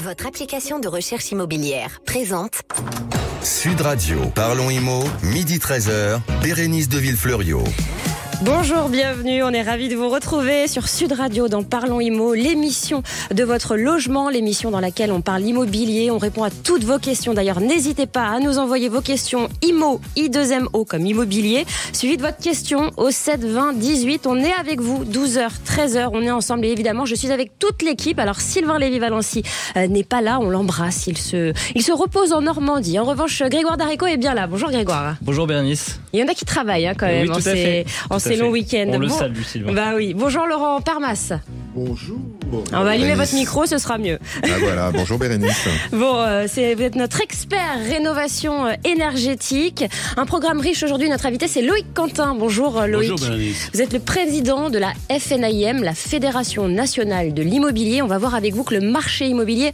Votre application de recherche immobilière présente Sud Radio, Parlons Immo, midi 13h, Bérénice de Villefleurio. Bonjour, bienvenue, on est ravis de vous retrouver sur Sud Radio dans Parlons Immo, l'émission de votre logement, l'émission dans laquelle on parle immobilier, on répond à toutes vos questions. D'ailleurs, n'hésitez pas à nous envoyer vos questions IMO, I2MO comme immobilier, suivi de votre question au 7 20 18. On est avec vous 12h, 13h, on est ensemble et évidemment, je suis avec toute l'équipe. Alors Sylvain Lévy-Valency n'est pas là, on l'embrasse, il se repose en Normandie. En revanche, Grégoire Darico est bien là. Bonjour Grégoire. Bonjour Bérénice. Il y en a qui travaillent quand même. Oui, tout à fait. C'est long week-end. On le salue, Sylvain. Bah oui. Bonjour Laurent Parmas. Bonjour. On va allumer votre micro, ce sera mieux. Ah voilà, bonjour Bérénice. Bon, vous êtes notre expert rénovation énergétique. Un programme riche aujourd'hui. Notre invité, c'est Loïc Quentin. Bonjour Loïc. Bonjour Bérénice. Vous êtes le président de la FNIM, la Fédération Nationale de l'Immobilier. On va voir avec vous que le marché immobilier,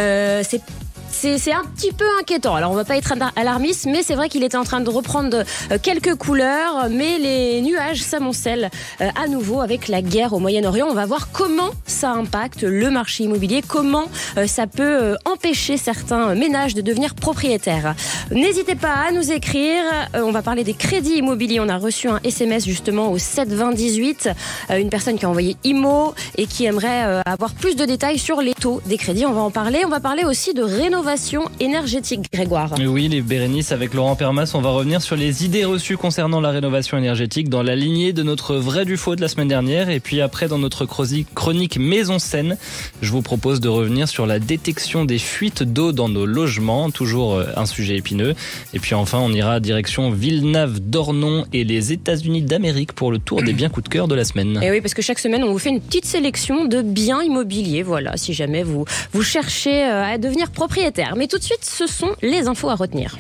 c'est un petit peu inquiétant. Alors on va pas être alarmiste, mais c'est vrai qu'il était en train de reprendre quelques couleurs, mais les nuages s'amoncellent à nouveau avec la guerre au Moyen-Orient. On va voir comment ça impacte le marché immobilier, comment ça peut empêcher certains ménages de devenir propriétaires. N'hésitez pas à nous écrire, on va parler des crédits immobiliers. On a reçu un SMS justement au 7 20 18, une personne qui a envoyé IMO et qui aimerait avoir plus de détails sur les taux des crédits. On va en parler. On va parler aussi de rénovation énergétique, Grégoire. Oui, les Bérénices, avec Laurent Permas, on va revenir sur les idées reçues concernant la rénovation énergétique dans la lignée de notre vrai du faux de la semaine dernière. Et puis après, dans notre chronique Maison Saine, je vous propose de revenir sur la détection des fuites d'eau dans nos logements, toujours un sujet épineux. Et puis enfin, on ira direction Villeneuve-d'Ornon et les États-Unis d'Amérique pour le tour des biens coup de cœur de la semaine. Et oui, parce que chaque semaine, on vous fait une petite sélection de biens immobiliers. Voilà, si jamais vous cherchez à devenir propriétaire. Mais tout de suite, ce sont les infos à retenir.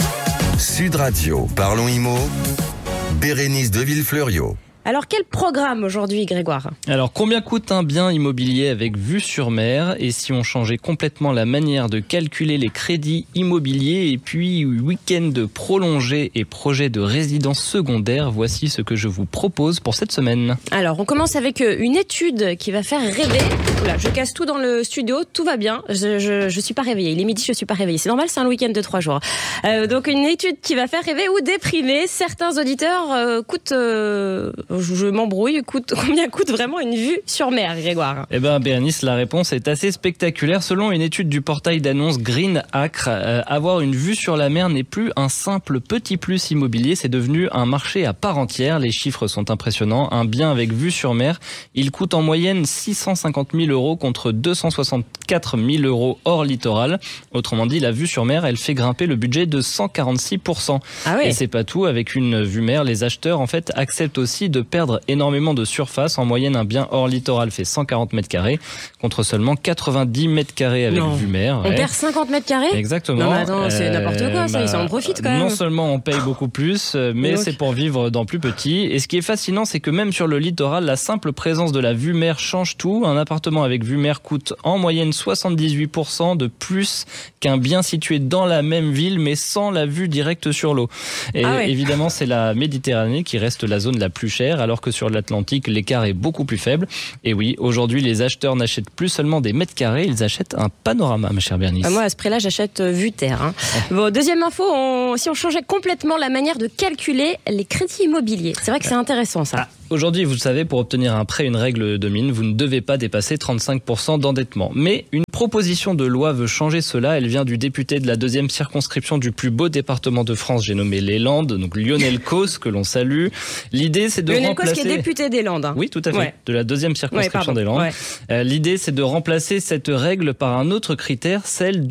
Sud Radio, Parlons Immo, Bérénice de Villefleurio. Alors, quel programme aujourd'hui, Grégoire ? Alors, combien coûte un bien immobilier avec vue sur mer ? Et si on changeait complètement la manière de calculer les crédits immobiliers et puis week-end prolongé et projet de résidence secondaire, voici ce que je vous propose pour cette semaine. Alors, on commence avec une étude qui va faire rêver. Oula, je casse tout dans le studio, tout va bien. Je suis pas réveillée. Il est midi, je suis pas réveillée. C'est normal, c'est un week-end de 3 jours. Donc, une étude qui va faire rêver ou déprimer. Certains auditeurs coûtent... je m'embrouille. Combien coûte vraiment une vue sur mer, Grégoire ? Eh bien, Bérénice, la réponse est assez spectaculaire. Selon une étude du portail d'annonce Green Acre, avoir une vue sur la mer n'est plus un simple petit plus immobilier. C'est devenu un marché à part entière. Les chiffres sont impressionnants. Un bien avec vue sur mer, il coûte en moyenne 650 000 € contre 264 000 € hors littoral. Autrement dit, la vue sur mer, elle fait grimper le budget de 146%. Ah oui. Et c'est pas tout. Avec une vue mer, les acheteurs, en fait, acceptent aussi de perdre énormément de surface. En moyenne, un bien hors littoral fait 140 mètres carrés contre seulement 90 mètres carrés avec vue mer. On perd 50 mètres carrés ? Exactement. Non, mais attends, c'est n'importe quoi, ça. Ils en profitent quand même. Non seulement on paye beaucoup plus, mais c'est pour vivre dans plus petit. Et ce qui est fascinant, c'est que même sur le littoral, la simple présence de la vue mer change tout. Un appartement avec vue mer coûte en moyenne 78% de plus qu'un bien situé dans la même ville, mais sans la vue directe sur l'eau. Et évidemment, c'est la Méditerranée qui reste la zone la plus chère, alors que sur l'Atlantique, l'écart est beaucoup plus faible. Et oui, aujourd'hui, les acheteurs n'achètent plus seulement des mètres carrés, ils achètent un panorama, ma chère Bernice. Moi, à ce prix-là, j'achète vue terre. Bon, deuxième info, si on changeait complètement la manière de calculer les crédits immobiliers. C'est vrai que c'est intéressant, ça. Aujourd'hui, vous le savez, pour obtenir un prêt, une règle domine, vous ne devez pas dépasser 35% d'endettement. Mais une proposition de loi veut changer cela. Elle vient du député de la 2e circonscription du plus beau département de France, j'ai nommé les Landes, donc Lionel Causse, que l'on salue. L'idée, c'est de Lionel remplacer... Causse qui est député des Landes. Hein. Oui, tout à fait, de la 2e circonscription des Landes. L'idée, c'est de remplacer cette règle par un autre critère, celui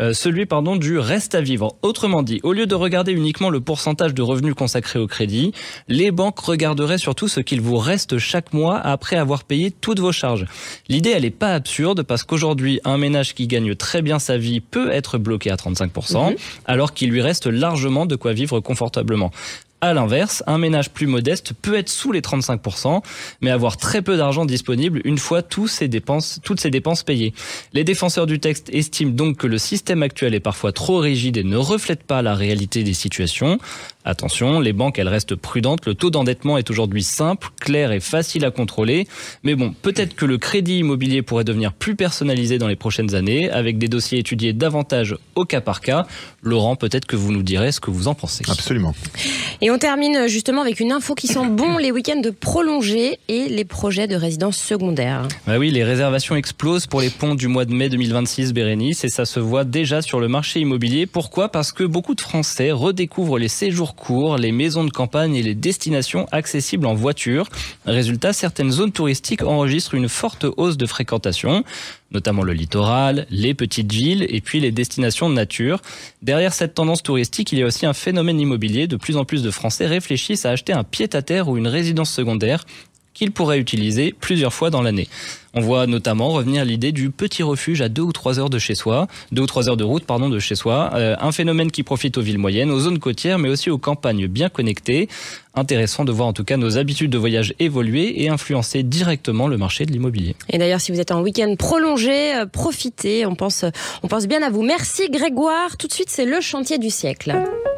du reste à vivre. Autrement dit, au lieu de regarder uniquement le pourcentage de revenus consacrés au crédit, les banques regarderaient surtout ce qu'il vous reste chaque mois après avoir payé toutes vos charges. L'idée, elle n'est pas absurde parce qu'aujourd'hui, un ménage qui gagne très bien sa vie peut être bloqué à 35%, alors qu'il lui reste largement de quoi vivre confortablement. À l'inverse, un ménage plus modeste peut être sous les 35%, mais avoir très peu d'argent disponible une fois toutes ses dépenses payées. Les défenseurs du texte estiment donc que le système actuel est parfois trop rigide et ne reflète pas la réalité des situations. Attention, les banques, elles restent prudentes. Le taux d'endettement est aujourd'hui simple, clair et facile à contrôler. Mais bon, peut-être que le crédit immobilier pourrait devenir plus personnalisé dans les prochaines années, avec des dossiers étudiés davantage au cas par cas. Laurent, peut-être que vous nous direz ce que vous en pensez. Absolument. Et on termine justement avec une info qui sent bon, les week-ends prolongés et les projets de résidence secondaire. Bah oui, les réservations explosent pour les ponts du mois de mai 2026, Bérénice, et ça se voit déjà sur le marché immobilier. Pourquoi ? Parce que beaucoup de Français redécouvrent les séjours courts, les maisons de campagne et les destinations accessibles en voiture. Résultat, certaines zones touristiques enregistrent une forte hausse de fréquentation, notamment le littoral, les petites villes et puis les destinations de nature. Derrière cette tendance touristique, il y a aussi un phénomène immobilier. De plus en plus de Français réfléchissent à acheter un pied-à-terre ou une résidence secondaire qu'ils pourraient utiliser plusieurs fois dans l'année. On voit notamment revenir l'idée du petit refuge à 2 ou 3 heures de chez soi, 2 ou 3 heures de route, de chez soi. Un phénomène qui profite aux villes moyennes, aux zones côtières, mais aussi aux campagnes bien connectées. Intéressant de voir en tout cas nos habitudes de voyage évoluer et influencer directement le marché de l'immobilier. Et d'ailleurs, si vous êtes en week-end prolongé, profitez, on pense bien à vous. Merci Grégoire. Tout de suite, c'est le chantier du siècle.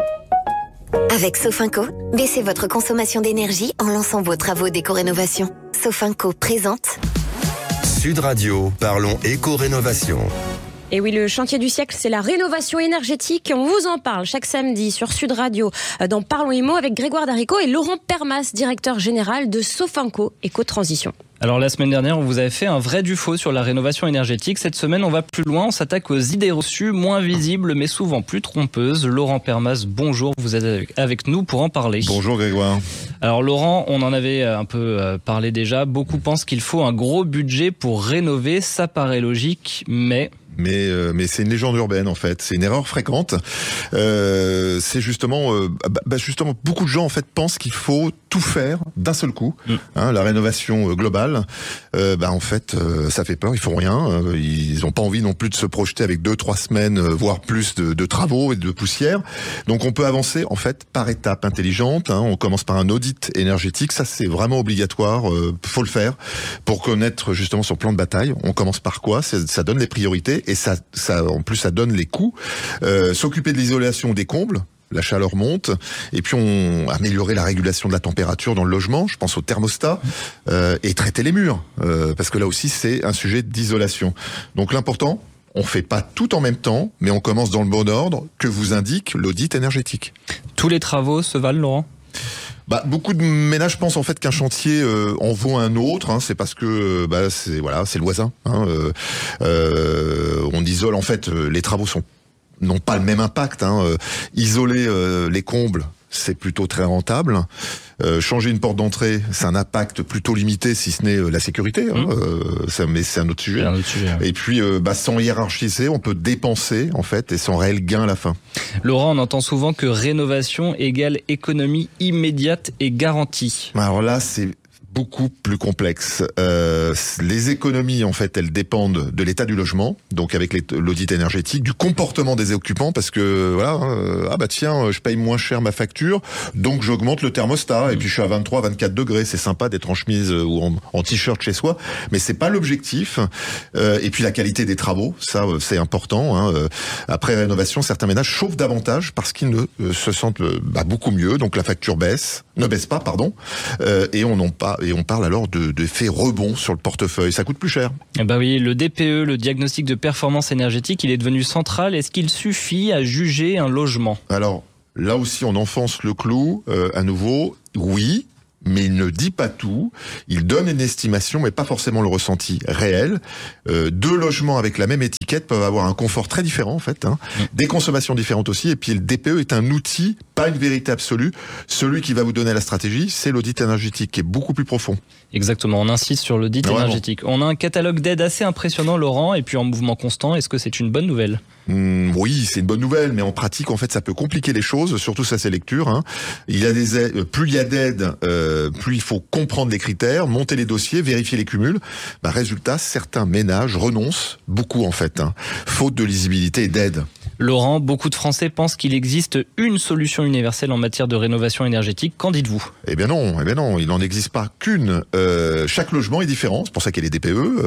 Avec Sofinco, baissez votre consommation d'énergie en lançant vos travaux d'éco-rénovation. Sofinco présente Sud Radio, parlons éco-rénovation. Et oui, le chantier du siècle, c'est la rénovation énergétique. On vous en parle chaque samedi sur Sud Radio dans Parlons Immo avec Grégoire Darico et Laurent Permas, directeur général de Sofinco Éco-Transition. Alors la semaine dernière, on vous avait fait un vrai du faux sur la rénovation énergétique. Cette semaine, on va plus loin. On s'attaque aux idées reçues, moins visibles, mais souvent plus trompeuses. Laurent Permas, bonjour. Vous êtes avec nous pour en parler. Bonjour Grégoire. Alors Laurent, on en avait un peu parlé déjà. Beaucoup pensent qu'il faut un gros budget pour rénover. Ça paraît logique, mais c'est une légende urbaine en fait. C'est une erreur fréquente. C'est justement beaucoup de gens en fait pensent qu'il faut tout faire d'un seul coup. La rénovation globale, en fait, ça fait peur. Ils font rien. Ils n'ont pas envie non plus de se projeter avec 2-3 semaines, voire plus de travaux et de poussière. Donc on peut avancer en fait par étapes intelligentes. On commence par un audit énergétique. Ça c'est vraiment obligatoire. Faut le faire pour connaître justement son plan de bataille. On commence par quoi ? Ça donne les priorités. Et ça, en plus, ça donne les coûts. S'occuper de l'isolation des combles, la chaleur monte, et puis améliorer la régulation de la température dans le logement, je pense au thermostat, et traiter les murs, parce que là aussi, c'est un sujet d'isolation. Donc l'important, on fait pas tout en même temps, mais on commence dans le bon ordre que vous indique l'audit énergétique. Tous les travaux se valent, Laurent ? Beaucoup de ménages pensent en fait qu'un chantier en vaut un autre. C'est parce que c'est le voisin. On isole en fait. Les travaux n'ont pas le même impact. Isoler les combles, c'est plutôt très rentable. Changer une porte d'entrée, c'est un impact plutôt limité, si ce n'est la sécurité. Mais c'est un autre sujet. Et puis, sans hiérarchiser, on peut dépenser en fait et sans réel gain à la fin. Laurent, on entend souvent que rénovation égale économie immédiate et garantie. Alors là, c'est beaucoup plus complexe. Les économies, en fait, elles dépendent de l'état du logement, donc avec l'audit énergétique, du comportement des occupants, parce que je paye moins cher ma facture, donc j'augmente le thermostat, et puis je suis à 23, 24 degrés. C'est sympa d'être en chemise ou en t-shirt chez soi, mais c'est pas l'objectif. Et puis la qualité des travaux, ça c'est important. Après rénovation, certains ménages chauffent davantage parce qu'ils ne se sentent beaucoup mieux, donc la facture ne baisse pas, et on parle alors d'effet rebond sur le portefeuille. Ça coûte plus cher. Oui, le DPE, le diagnostic de performance énergétique, il est devenu central. Est-ce qu'il suffit à juger un logement ? Alors, là aussi, on enfonce le clou. À nouveau, oui. Mais il ne dit pas tout, il donne une estimation, mais pas forcément le ressenti réel. 2 logements avec la même étiquette peuvent avoir un confort très différent, en fait, des consommations différentes aussi, et puis le DPE est un outil, pas une vérité absolue. Celui qui va vous donner la stratégie, c'est l'audit énergétique, qui est beaucoup plus profond. Exactement, on insiste sur l'audit énergétique. On a un catalogue d'aides assez impressionnant, Laurent, et puis en mouvement constant. Est-ce que c'est une bonne nouvelle ? Oui, c'est une bonne nouvelle, mais en pratique, en fait, ça peut compliquer les choses, surtout ça, c'est lecture. Il y a des aides, plus il y a d'aides, plus il faut comprendre les critères, monter les dossiers, vérifier les cumuls. Résultat, certains ménages renoncent beaucoup, en fait, faute de lisibilité et d'aide. Laurent, beaucoup de Français pensent qu'il existe une solution universelle en matière de rénovation énergétique. Qu'en dites-vous ? Eh bien non, il n'en existe pas qu'une. Chaque logement est différent, c'est pour ça qu'il y a les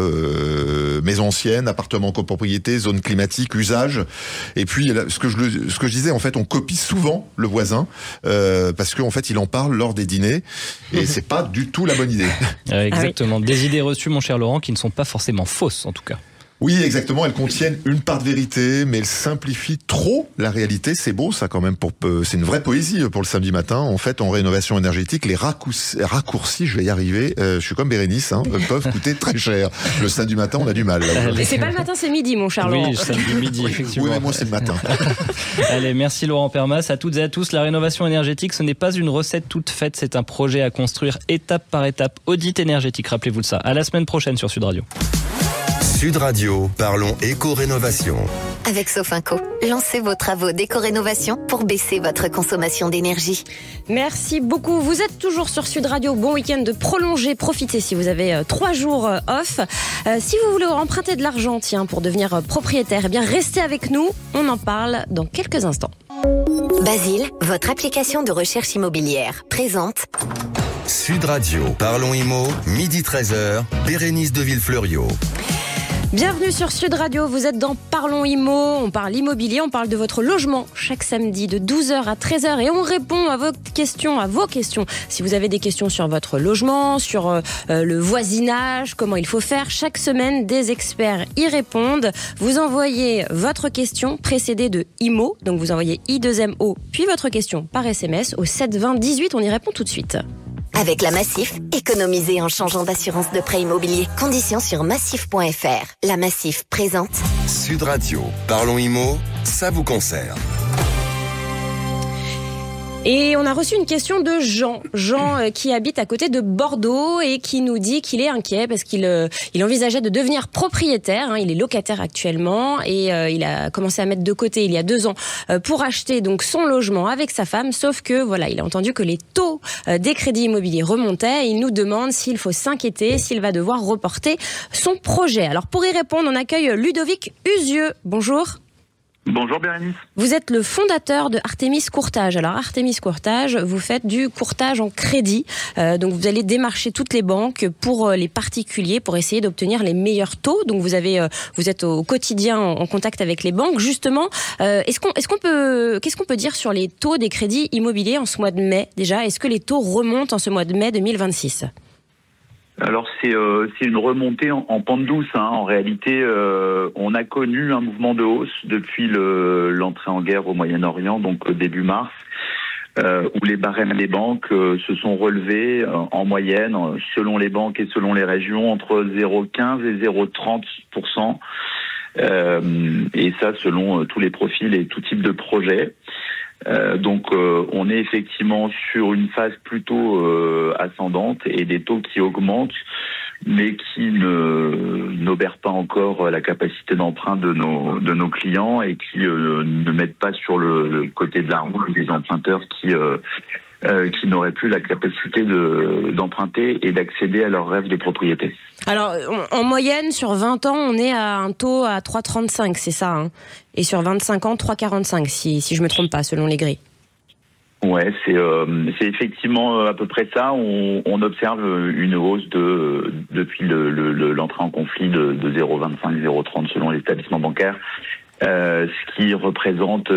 DPE, maisons anciennes, appartements copropriété, zones climatiques, usages. Et puis ce que je disais, en fait, on copie souvent le voisin parce qu'en fait, il en parle lors des dîners et c'est pas du tout la bonne idée. Exactement. Des idées reçues, mon cher Laurent, qui ne sont pas forcément fausses, en tout cas. Oui, exactement. Elles contiennent une part de vérité, mais elles simplifient trop la réalité. C'est beau, ça, quand même. C'est une vraie poésie pour le samedi matin. En fait, en rénovation énergétique, les raccourcis, je vais y arriver. Je suis comme Bérénice, peuvent coûter très cher. Le samedi matin, on a du mal. Et c'est pas le matin, c'est midi, mon cher Laurent. Oui, samedi midi, effectivement. Oui, mais moi, c'est le matin. Allez, merci Laurent Permas. À toutes et à tous, la rénovation énergétique, ce n'est pas une recette toute faite. C'est un projet à construire étape par étape. Audit énergétique, rappelez-vous de ça. À la semaine prochaine sur Sud Radio. Sud Radio, parlons éco-rénovation. Avec Sofinco, lancez vos travaux d'éco-rénovation pour baisser votre consommation d'énergie. Merci beaucoup. Vous êtes toujours sur Sud Radio. Bon week-end de prolonger. Profitez si vous avez 3 jours off. Si vous voulez emprunter de l'argent, pour devenir propriétaire, eh bien restez avec nous. On en parle dans quelques instants. Basile, votre application de recherche immobilière, présente Sud Radio, parlons IMO, midi 13h, Bérénice de Villefleurio. Bienvenue sur Sud Radio, vous êtes dans Parlons Immo, on parle immobilier, on parle de votre logement chaque samedi de 12h à 13h et on répond à vos questions. Si vous avez des questions sur votre logement, sur le voisinage, comment il faut faire, chaque semaine des experts y répondent. Vous envoyez votre question précédée de IMO, donc vous envoyez I2MO, puis votre question par SMS au 7 20 18, on y répond tout de suite. Avec la Massif, économisez en changeant d'assurance de prêt immobilier. Conditions sur massif.fr. La Massif présente Sud Radio, parlons IMO, ça vous concerne. Et on a reçu une question de Jean qui habite à côté de Bordeaux et qui nous dit qu'il est inquiet parce qu'il envisageait de devenir propriétaire. Il est locataire actuellement et il a commencé à mettre de côté il y a 2 ans pour acheter donc son logement avec sa femme. Sauf que voilà, il a entendu que les taux des crédits immobiliers remontaient. Il nous demande s'il faut s'inquiéter, s'il va devoir reporter son projet. Alors pour y répondre, on accueille Ludovic Usieux. Bonjour. Bonjour Bérénice. Vous êtes le fondateur de Artemis Courtage. Alors Artemis Courtage, vous faites du courtage en crédit. Donc vous allez démarcher toutes les banques pour les particuliers pour essayer d'obtenir les meilleurs taux. Donc vous êtes au quotidien en contact avec les banques. Justement, qu'est-ce qu'on peut dire sur les taux des crédits immobiliers en ce mois de mai déjà ? Est-ce que les taux remontent en ce mois de mai 2026 ? Alors c'est une remontée en pente douce. En réalité, on a connu un mouvement de hausse depuis l'entrée en guerre au Moyen-Orient, donc début mars, où les barèmes des banques se sont relevés en moyenne, selon les banques et selon les régions, entre 0,15 et 0,30%. Et ça, selon tous les profils et tout type de projets. Donc on est effectivement sur une phase plutôt ascendante et des taux qui augmentent mais qui n'obèrent pas encore la capacité d'emprunt de nos clients et qui ne mettent pas sur le côté de la roue des emprunteurs qui n'auraient plus la capacité d'emprunter et d'accéder à leur rêve de propriété. Alors, en moyenne, sur 20 ans, on est à un taux à 3,35, c'est ça, et sur 25 ans, 3,45, si je me trompe pas, selon les grilles. Ouais, c'est effectivement à peu près ça. On observe une hausse depuis l'entrée en conflit de 0,25, 0,30 selon les établissements bancaires, ce qui représente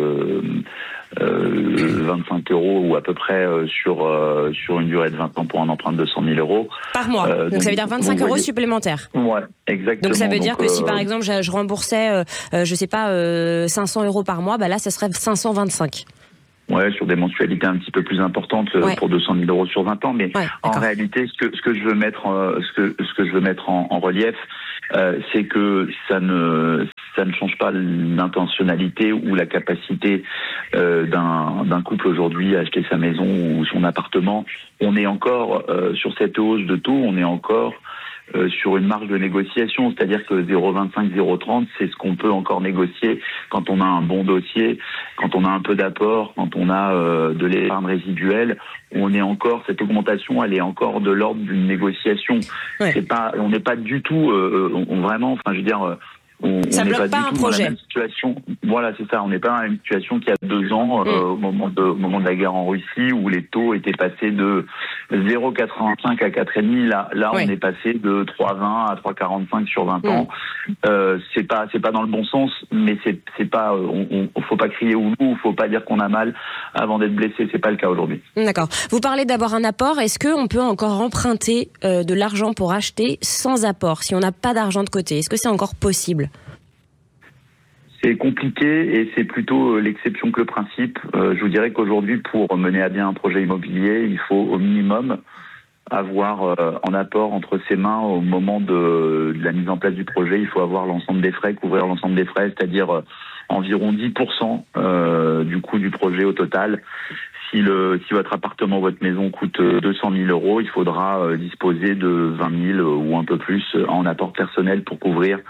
25 euros ou à peu près sur une durée de 20 ans pour un emprunt de 200 000 euros. Par mois. Donc ça veut dire 25 euros supplémentaires. Ouais, exactement. Donc ça veut dire que si par exemple je remboursais, 500 euros par mois, là ça serait 525. Ouais, sur des mensualités un petit peu plus importantes pour 200 000 euros sur 20 ans. Mais en réalité, ce que je veux mettre en relief, c'est que ça ne change pas l'intentionnalité ou la capacité d'un couple aujourd'hui à acheter sa maison ou son appartement. On est encore sur cette hausse de taux, on est encore sur une marge de négociation, c'est-à-dire que 0,25, 0,30, c'est ce qu'on peut encore négocier quand on a un bon dossier, quand on a un peu d'apport, quand on a de l'épargne résiduelle. Cette augmentation, elle est encore de l'ordre d'une négociation. Ouais. On n'est pas du tout, Ça bloque pas un projet. Voilà, c'est ça. On n'est pas dans la même situation qu'il y a 2 ans, au moment de la guerre en Russie, où les taux étaient passés de 0,85 à 4,5. Là, on est passé de 3,20 à 3,45 sur 20 ans. C'est pas dans le bon sens, mais c'est pas. Faut pas crier au loup, faut pas dire qu'on a mal avant d'être blessé. C'est pas le cas aujourd'hui. D'accord. Vous parlez d'avoir un apport. Est-ce qu'on peut encore emprunter de l'argent pour acheter sans apport, si on n'a pas d'argent de côté? Est-ce que c'est encore possible? C'est compliqué et c'est plutôt l'exception que le principe. Je vous dirais qu'aujourd'hui, pour mener à bien un projet immobilier, il faut au minimum avoir en apport entre ses mains au moment de la mise en place du projet. Il faut avoir l'ensemble des frais, couvrir l'ensemble des frais, c'est-à-dire environ 10% du coût du projet au total. Si votre appartement, votre maison coûte 200 000 euros, il faudra disposer de 20 000 ou un peu plus en apport personnel pour couvrir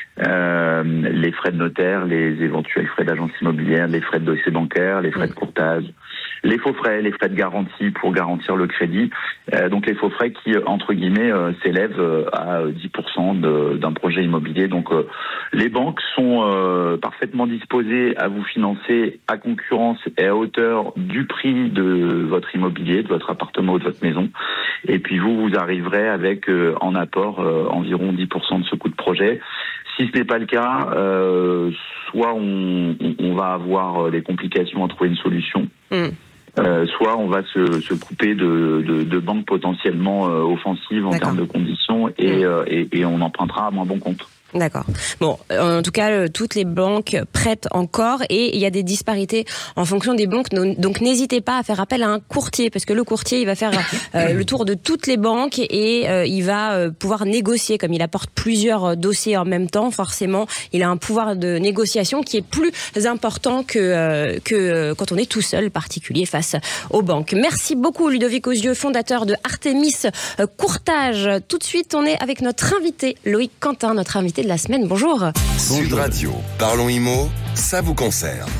les frais de notaire, les éventuels frais d'agence immobilière, les frais de dossier bancaire, les frais de courtage, les faux frais, les frais de garantie pour garantir le crédit. Donc les faux frais qui, entre guillemets, s'élèvent à 10% d'un projet immobilier. Donc les banques sont parfaitement disposées à vous financer à concurrence et à hauteur du prix de votre immobilier, de votre appartement ou de votre maison. Et puis vous arriverez avec en apport environ 10% de ce coût de projet. Si ce n'est pas le cas, soit on va avoir des complications à trouver une solution, soit on va se couper de banques potentiellement offensives en termes de conditions et on empruntera à moins bon compte. D'accord. Bon, en tout cas, toutes les banques prêtent encore et il y a des disparités en fonction des banques. Donc, n'hésitez pas à faire appel à un courtier parce que le courtier, il va faire le tour de toutes les banques et il va pouvoir négocier. Comme il apporte plusieurs dossiers en même temps, forcément, il a un pouvoir de négociation qui est plus important que quand on est tout seul, particulier, face aux banques. Merci beaucoup, Ludovic Osieux, fondateur de Artemis Courtage. Tout de suite, on est avec notre invité, Loïc Quentin, notre invité de la semaine. Bonjour. Sud Radio, parlons IMO, ça vous concerne.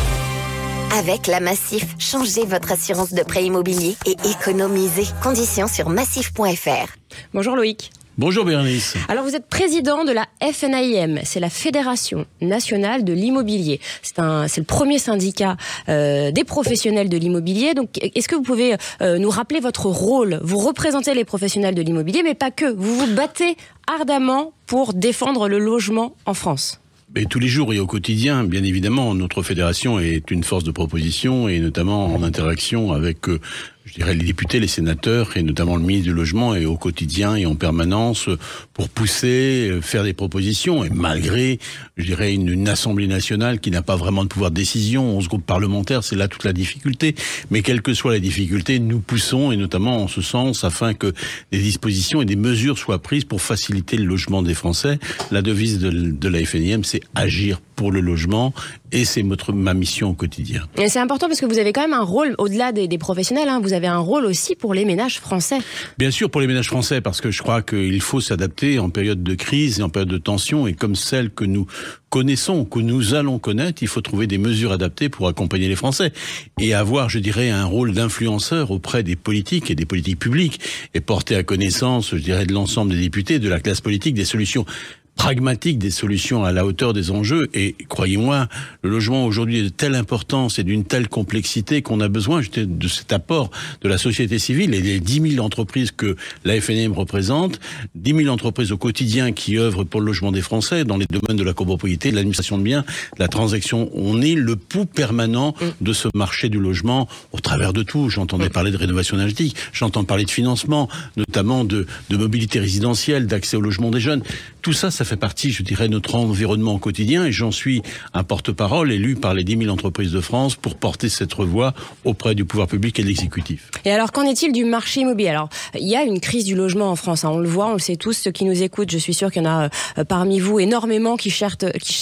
Avec la Massif, changez votre assurance de prêt immobilier et économisez. Conditions sur massif.fr. Bonjour Loïc. Bonjour Bérénice. Alors vous êtes président de la FNAIM, c'est la Fédération Nationale de l'Immobilier. C'est le premier syndicat des professionnels de l'immobilier. Donc est-ce que vous pouvez nous rappeler votre rôle? Vous représentez les professionnels de l'immobilier, mais pas que. Vous vous battez ardemment pour défendre le logement en France. Et tous les jours et au quotidien, bien évidemment, notre fédération est une force de proposition et notamment en interaction avec, je dirais, les députés, les sénateurs et notamment le ministre du Logement et au quotidien et en permanence pour pousser, faire des propositions et malgré, je dirais, une Assemblée nationale qui n'a pas vraiment de pouvoir de décision, 11 groupes parlementaires, c'est là toute la difficulté. Mais quelle que soit la difficulté, nous poussons et notamment en ce sens afin que des dispositions et des mesures soient prises pour faciliter le logement des Français. La devise de la FNIM, c'est agir pour le logement et c'est ma mission au quotidien. Et c'est important parce que vous avez quand même un rôle au-delà des professionnels, hein, vous avez un rôle aussi pour les ménages français. Bien sûr pour les ménages français parce que je crois qu'il faut s'adapter en période de crise et en période de tension et comme celle que nous connaissons, que nous allons connaître, il faut trouver des mesures adaptées pour accompagner les Français et avoir, je dirais, un rôle d'influenceur auprès des politiques et des politiques publiques et porter à connaissance, je dirais, de l'ensemble des députés, de la classe politique, des solutions pragmatique, des solutions à la hauteur des enjeux. Et croyez-moi, le logement aujourd'hui est de telle importance et d'une telle complexité qu'on a besoin de cet apport de la société civile et des 10 000 entreprises que la FNM représente, 10 000 entreprises au quotidien qui œuvrent pour le logement des Français dans les domaines de la copropriété, de l'administration de biens, de la transaction. On est le pouls permanent de ce marché du logement au travers de tout. J'entendais parler de rénovation énergétique, j'entends parler de financement, notamment de mobilité résidentielle, d'accès au logement des jeunes. Tout ça, ça fait partie, je dirais, de notre environnement au quotidien et j'en suis un porte-parole élu par les 10 000 entreprises de France pour porter cette voix auprès du pouvoir public et de l'exécutif. Et alors, qu'en est-il du marché immobilier? Alors, il y a une crise du logement en France, hein, on le voit, on le sait tous, ceux qui nous écoutent, je suis sûre qu'il y en a parmi vous énormément qui cherchent